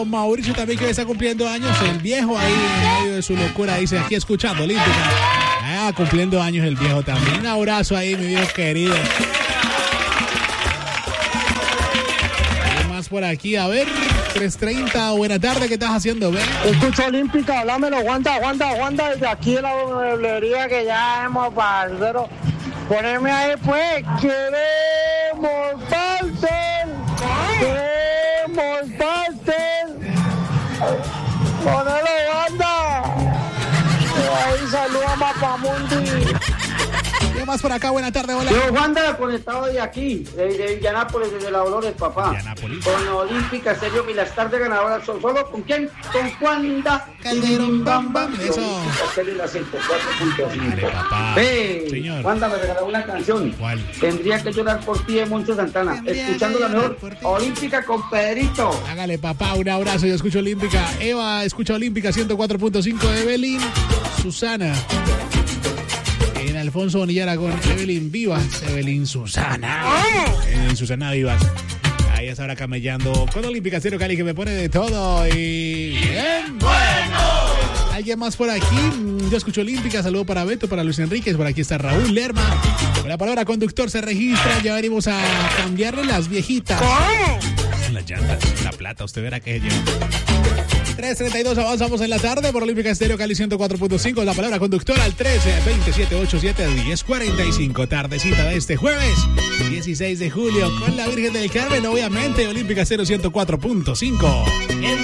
Mauricio también, que está cumpliendo años. El viejo ahí en medio de su locura dice, aquí escuchando Olímpica. Cumpliendo años el viejo también. Un abrazo ahí, mi viejo querido. ¿Qué más por aquí? A ver, 3:30. Buena tarde, ¿qué estás haciendo, Ben? Escucha Olímpica, háblamelo, Wanda, desde aquí de la mueblería que ya hemos parcero. Poneme ahí, pues, queremos pastel. Ponelo, Wanda. Ahí saluda a Mapamundi. ¿Qué más por acá? Buena tarde, hola. Yo, Wanda, conectado de aquí, de Villanápolis, desde la Dolores, papá. Villanápolis. Con Olímpica, serio, y las tardes ganadoras son solo con quién? Con Wanda Calderón, bam, bam. Eso. Serio, la 104.5. Dale, papá. Señor. Wanda me regaló una canción. ¿Cuál? Tendría que llorar por ti, de Moncho Santana. Escuchando la mejor Olímpica con Pedrito. Hágale, papá, un abrazo. Yo escucho Olímpica. Eva escucha Olímpica 104.5. Evelyn Susana. En Alfonso Bonilla Aragón. Evelyn Vivas. Evelyn Susana. Evelyn Susana Vivas. Ahí está ahora camellando con Olímpica Estéreo Cali, que me pone de todo y bien bueno. ¿Alguien más por aquí? Yo escucho Olímpica. Saludo para Beto, para Luis Enríquez. Por aquí está Raúl Lerma. Con la palabra conductor se registra. Ya venimos a cambiarle las viejitas. Las llantas, la plata, usted verá que es yo. 3:32, avanzamos en la tarde por Olímpica Estéreo Cali 104.5. La palabra conductora al 13-2787-1045. Tardecita de este jueves 16 de julio con la Virgen del Carmen, obviamente. Olímpica Estéreo 104.5.